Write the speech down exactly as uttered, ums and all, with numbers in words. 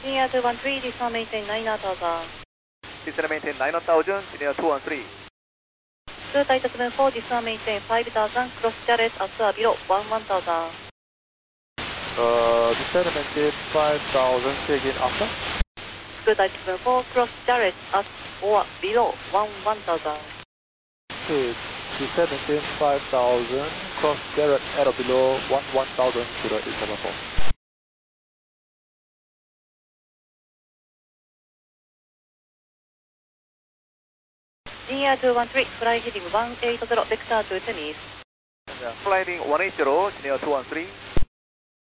Senior two one three, this one maintain nine thousand. This one maintain nine thousand, Senior two one three. Two tight seven four, this one maintain five thousand, cross Jarrett, Asua below one one thousand. Uh, this one maintain five thousand, say again after? Two tight seven four, cross Jarrett, as or below one one thousand. Okay, this one maintain five thousand, cross Jarrett at or below one one thousand to the eight seven four. Senior two one three, fly heading one eight zero, vector to tennis. Yeah, flying one eight zero, Senior two one three.